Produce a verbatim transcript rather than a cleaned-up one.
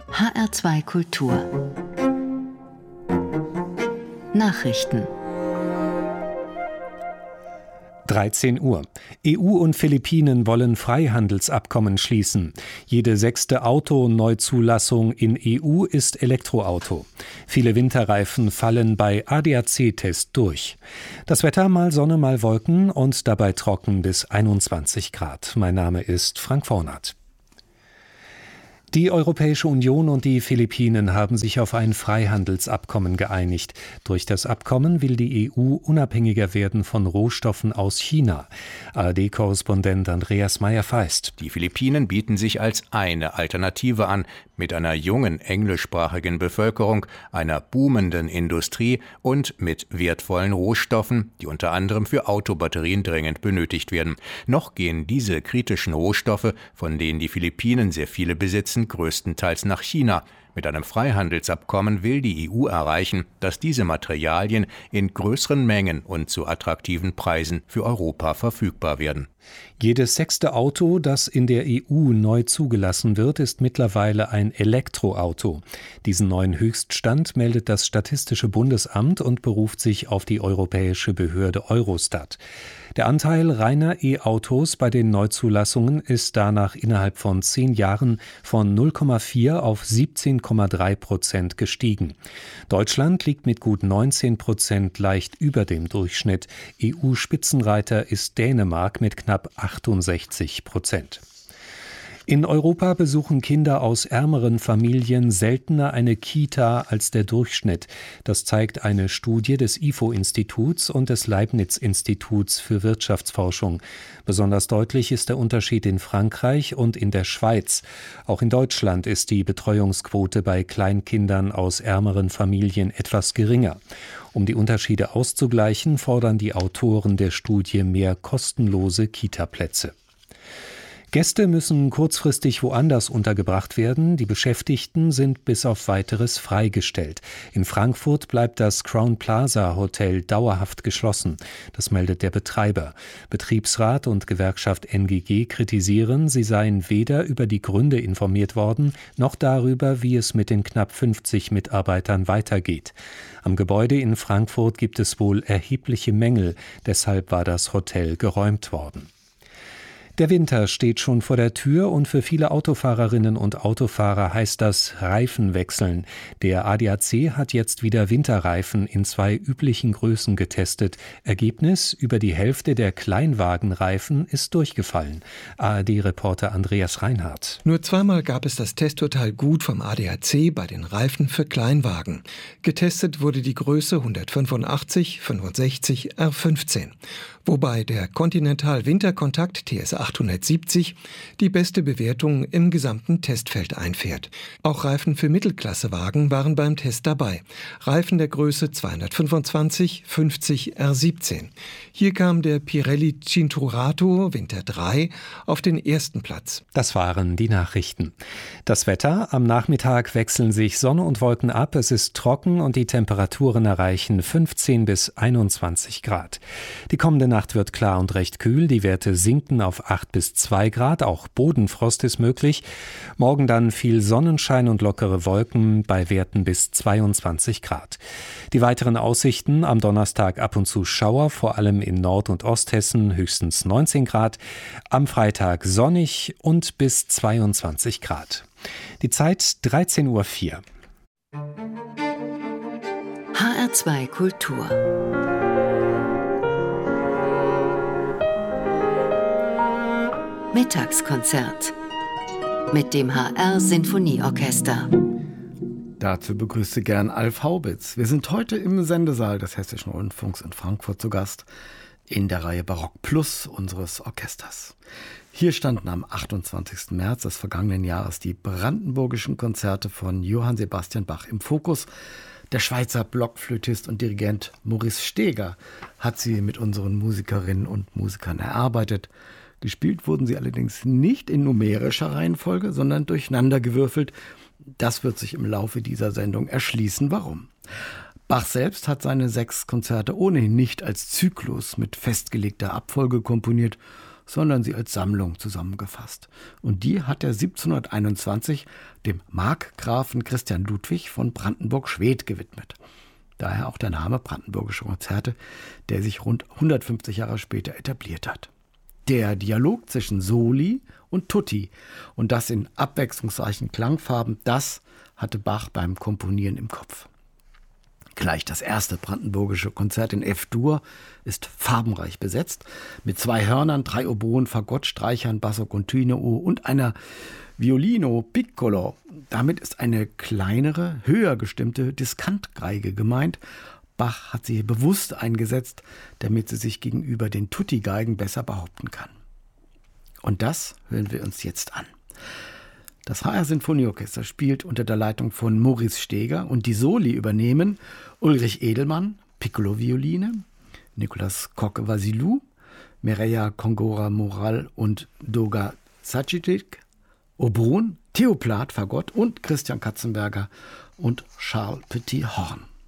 H R zwei Kultur Nachrichten dreizehn Uhr. E U und Philippinen wollen Freihandelsabkommen schließen. Jede sechste Autoneuzulassung in E U ist Elektroauto. Viele Winterreifen fallen bei A D A C-Test durch. Das Wetter mal Sonne, mal Wolken und dabei trocken bis einundzwanzig Grad. Mein Name ist Frank Vornat. Die Europäische Union und die Philippinen haben sich auf ein Freihandelsabkommen geeinigt. Durch das Abkommen will die E U unabhängiger werden von Rohstoffen aus China. A R D-Korrespondent Andreas Meyer-Feist. Die Philippinen bieten sich als eine Alternative an, mit einer jungen englischsprachigen Bevölkerung, einer boomenden Industrie und mit wertvollen Rohstoffen, die unter anderem für Autobatterien dringend benötigt werden. Noch gehen diese kritischen Rohstoffe, von denen die Philippinen sehr viele besitzen, größtenteils nach China. Mit einem Freihandelsabkommen will die E U erreichen, dass diese Materialien in größeren Mengen und zu attraktiven Preisen für Europa verfügbar werden. Jedes sechste Auto, das in der E U neu zugelassen wird, ist mittlerweile ein Elektroauto. Diesen neuen Höchststand meldet das Statistische Bundesamt und beruft sich auf die europäische Behörde Eurostat. Der Anteil reiner E-Autos bei den Neuzulassungen ist danach innerhalb von zehn Jahren von null Komma vier auf siebzehn Komma drei Prozent gestiegen. Deutschland liegt mit gut neunzehn Prozent leicht über dem Durchschnitt. E U-Spitzenreiter ist Dänemark mit knapp achtundsechzig Prozent. In Europa besuchen Kinder aus ärmeren Familien seltener eine Kita als der Durchschnitt. Das zeigt eine Studie des I F O-Instituts und des Leibniz-Instituts für Wirtschaftsforschung. Besonders deutlich ist der Unterschied in Frankreich und in der Schweiz. Auch in Deutschland ist die Betreuungsquote bei Kleinkindern aus ärmeren Familien etwas geringer. Um die Unterschiede auszugleichen, fordern die Autoren der Studie mehr kostenlose Kita-Plätze. Gäste müssen kurzfristig woanders untergebracht werden. Die Beschäftigten sind bis auf Weiteres freigestellt. In Frankfurt bleibt das Crown Plaza Hotel dauerhaft geschlossen. Das meldet der Betreiber. Betriebsrat und Gewerkschaft N G G kritisieren, sie seien weder über die Gründe informiert worden, noch darüber, wie es mit den knapp fünfzig Mitarbeitern weitergeht. Am Gebäude in Frankfurt gibt es wohl erhebliche Mängel. Deshalb war das Hotel geräumt worden. Der Winter steht schon vor der Tür und für viele Autofahrerinnen und Autofahrer heißt das Reifen wechseln. Der A D A C hat jetzt wieder Winterreifen in zwei üblichen Größen getestet. Ergebnis: über die Hälfte der Kleinwagenreifen ist durchgefallen. A R D-Reporter Andreas Reinhardt. Nur zweimal gab es das Testurteil gut vom A D A C bei den Reifen für Kleinwagen. Getestet wurde die Größe hundertfünfundachtzig fünfundsechzig R fünfzehn. Wobei der Continental Winterkontakt T S achthundertsiebzig die beste Bewertung im gesamten Testfeld einfährt. Auch Reifen für Mittelklassewagen waren beim Test dabei. Reifen der Größe zweihundertfünfundzwanzig fünfzig R siebzehn. Hier kam der Pirelli Cinturato Winter drei auf den ersten Platz. Das waren die Nachrichten. Das Wetter: Am Nachmittag wechseln sich Sonne und Wolken ab. Es ist trocken und die Temperaturen erreichen fünfzehn bis einundzwanzig Grad. Die kommende Nacht wird klar und recht kühl. Die Werte sinken auf acht bis zwei Grad. Auch Bodenfrost ist möglich. Morgen dann viel Sonnenschein und lockere Wolken bei Werten bis zweiundzwanzig Grad. Die weiteren Aussichten: Am Donnerstag ab und zu Schauer, vor allem in Nord- und Osthessen, höchstens neunzehn Grad. Am Freitag sonnig und bis zweiundzwanzig Grad. Die Zeit dreizehn Uhr vier. H R zwei Kultur Mittagskonzert mit dem H R-Sinfonieorchester. Dazu begrüße gern Alf Haubitz. Wir sind heute im Sendesaal des Hessischen Rundfunks in Frankfurt zu Gast in der Reihe Barock Plus unseres Orchesters. Hier standen am achtundzwanzigsten März des vergangenen Jahres die brandenburgischen Konzerte von Johann Sebastian Bach im Fokus. Der Schweizer Blockflötist und Dirigent Maurice Steger hat sie mit unseren Musikerinnen und Musikern erarbeitet. Gespielt wurden sie allerdings nicht in numerischer Reihenfolge, sondern durcheinandergewürfelt. Das wird sich im Laufe dieser Sendung erschließen, warum. Bach selbst hat seine sechs Konzerte ohnehin nicht als Zyklus mit festgelegter Abfolge komponiert, sondern sie als Sammlung zusammengefasst. Und die hat er siebzehnhunderteinundzwanzig dem Markgrafen Christian Ludwig von Brandenburg-Schwedt gewidmet. Daher auch der Name Brandenburgische Konzerte, der sich rund hundertfünfzig Jahre später etabliert hat. Der Dialog zwischen Soli und Tutti und das in abwechslungsreichen Klangfarben, das hatte Bach beim Komponieren im Kopf. Gleich das erste Brandenburgische Konzert in F-Dur ist farbenreich besetzt, mit zwei Hörnern, drei Oboen, Fagott, Streichern, Basso Continuo und einer Violino Piccolo. Damit ist eine kleinere, höher gestimmte Diskantgeige gemeint. Bach hat sie bewusst eingesetzt, damit sie sich gegenüber den Tutti-Geigen besser behaupten kann. Und das hören wir uns jetzt an. Das H R-Sinfonieorchester spielt unter der Leitung von Maurice Steger und die Soli übernehmen Ulrich Edelmann, Piccolo-Violine, Nicolas Coque-Vasilou, Mireia Kongora-Moral und Doga Sacidic, Oboen, Theo Plath, Fagott und Christian Katzenberger und Charles Petit Horn.